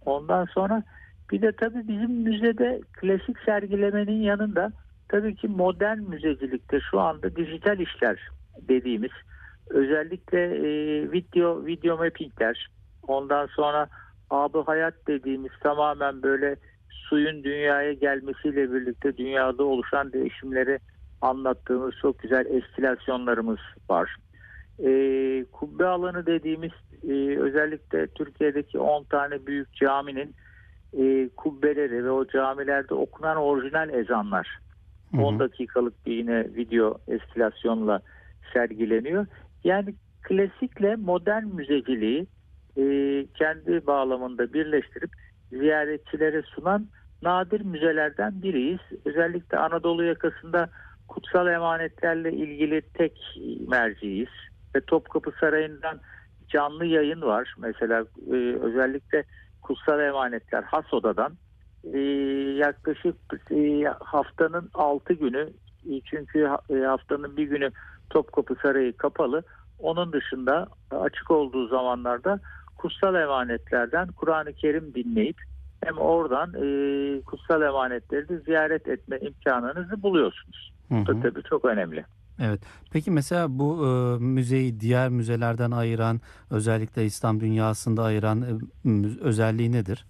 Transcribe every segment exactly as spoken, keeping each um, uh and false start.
Ondan sonra bir de tabii bizim müzede klasik sergilemenin yanında tabii ki modern müzecilikte şu anda dijital işler dediğimiz, özellikle e, video video mappingler, ondan sonra ab hayat dediğimiz tamamen böyle suyun dünyaya gelmesiyle birlikte dünyada oluşan değişimleri anlattığımız çok güzel enstalasyonlarımız var. E, kubbe alanı dediğimiz e, özellikle Türkiye'deki on tane büyük caminin e, kubbeleri ve o camilerde okunan orijinal ezanlar on dakikalık bir yine video enstalasyonla sergileniyor. Yani klasikle modern müzeciliği e, kendi bağlamında birleştirip ziyaretçilere sunan nadir müzelerden biriyiz. Özellikle Anadolu yakasında kutsal emanetlerle ilgili tek merciyiz. Ve Topkapı Sarayı'ndan canlı yayın var. Mesela e, özellikle kutsal emanetler has odadan e, yaklaşık e, haftanın altı günü, e, çünkü e, haftanın bir günü Topkapı Sarayı kapalı. Onun dışında açık olduğu zamanlarda kutsal emanetlerden Kur'an-ı Kerim dinleyip hem oradan e, kutsal emanetleri de ziyaret etme imkanınızı buluyorsunuz. Hı hı. Bu da tabii çok önemli. Evet. Peki mesela bu e, müzeyi diğer müzelerden ayıran, özellikle İslam dünyasında ayıran e, mü- özelliği nedir?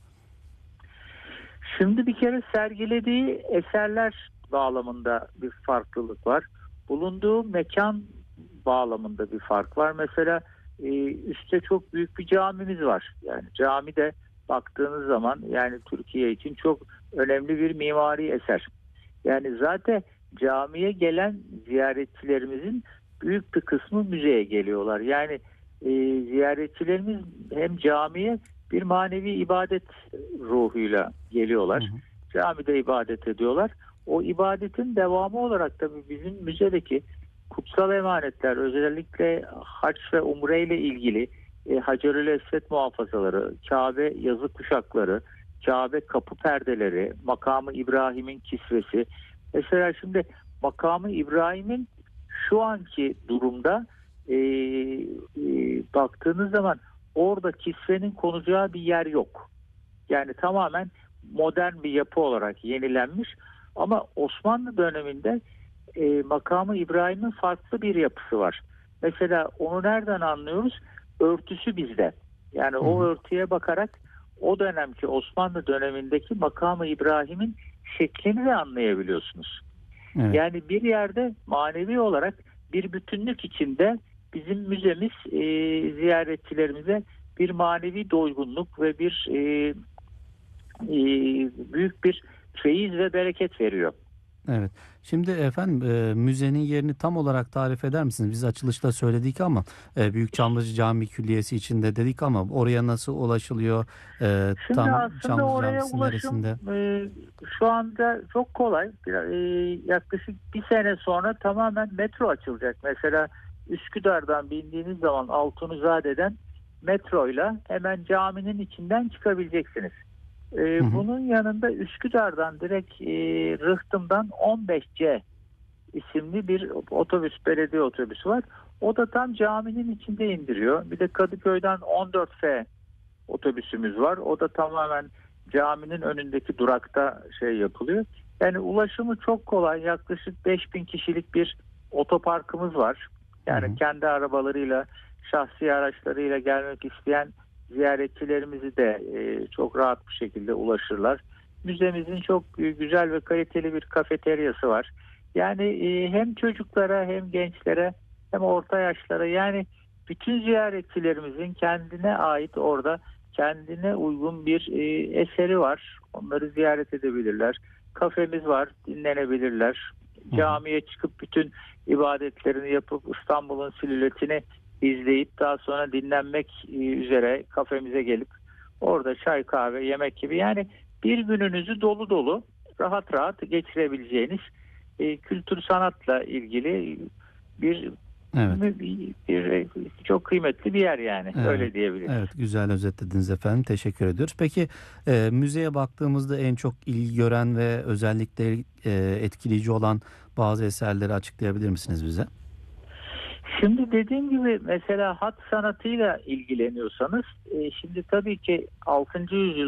Şimdi bir kere sergilediği eserler bağlamında bir farklılık var. Bulunduğu mekan bağlamında bir fark var. Mesela e, üstte çok büyük bir camimiz var. Yani camide baktığınız zaman yani Türkiye için çok önemli bir mimari eser. Yani zaten camiye gelen ziyaretçilerimizin büyük bir kısmı müzeye geliyorlar. Yani e, ziyaretçilerimiz hem camiye bir manevi ibadet ruhuyla geliyorlar. Hı hı. Camide ibadet ediyorlar. O ibadetin devamı olarak tabii bizim müzedeki kutsal emanetler, özellikle hac ve umre ile ilgili e, Hacer-ül Esved muhafazaları, Kabe yazı kuşakları, Kabe kapı perdeleri, makamı İbrahim'in kisvesi. Mesela şimdi makamı İbrahim'in şu anki durumda e, e, baktığınız zaman orada kisvenin konacağı bir yer yok. Yani tamamen modern bir yapı olarak yenilenmiş. Ama Osmanlı döneminde e, makamı İbrahim'in farklı bir yapısı var. Mesela onu nereden anlıyoruz? Örtüsü bizde. Yani Hı o hı. örtüye bakarak o dönemki Osmanlı dönemindeki makamı İbrahim'in şeklini de anlayabiliyorsunuz. Evet. Yani bir yerde manevi olarak bir bütünlük içinde bizim müzemiz e, ziyaretçilerimize bir manevi doygunluk ve bir e, e, büyük bir feyiz ve bereket veriyor. Evet. Şimdi efendim e, müzenin yerini tam olarak tarif eder misiniz? Biz açılışta söyledik ama e, Büyük Çamlıca Camii Külliyesi içinde dedik ama oraya nasıl ulaşılıyor? E, Şimdi tam aslında Çamlıca oraya Camisi ulaşım neresinde? e, şu anda çok kolay. Bir- e, yaklaşık bir sene sonra tamamen metro açılacak. Mesela Üsküdar'dan bindiğiniz zaman Altunizade'den metroyla hemen caminin içinden çıkabileceksiniz. Hı E, hı. bunun yanında Üsküdar'dan direkt e, Rıhtım'dan on beş C isimli bir otobüs, belediye otobüsü var. O da tam caminin içinde indiriyor. Bir de Kadıköy'den on dört F otobüsümüz var. O da tamamen caminin önündeki durakta şey yapılıyor. Yani ulaşımı çok kolay. Yaklaşık beş bin kişilik bir otoparkımız var. Hı Yani hı. kendi arabalarıyla, şahsi araçlarıyla gelmek isteyen ziyaretçilerimizi de e, çok rahat bir şekilde ulaşırlar. Müzemizin çok e, güzel ve kaliteli bir kafeteryası var. Yani e, hem çocuklara hem gençlere hem orta yaşlara, yani bütün ziyaretçilerimizin kendine ait orada kendine uygun bir e, eseri var. Onları ziyaret edebilirler. Kafemiz var, dinlenebilirler. Hı hı. Camiye çıkıp bütün ibadetlerini yapıp İstanbul'un silüetini izleyip daha sonra dinlenmek e, üzere kafemize gelip orada çay, kahve, yemek gibi, yani bir gününüzü dolu dolu rahat rahat geçirebileceğiniz e, kültür sanatla ilgili bir, Evet. bir, bir çok kıymetli bir yer, yani Evet. öyle diyebiliriz. Evet, güzel özetlediniz efendim. Teşekkür ediyoruz. Peki e, müzeye baktığımızda en çok ilgi gören ve özellikle e, etkileyici olan bazı eserleri açıklayabilir misiniz bize? Şimdi dediğim gibi mesela hat sanatıyla ilgileniyorsanız e, şimdi tabii ki altıncı yüzyıl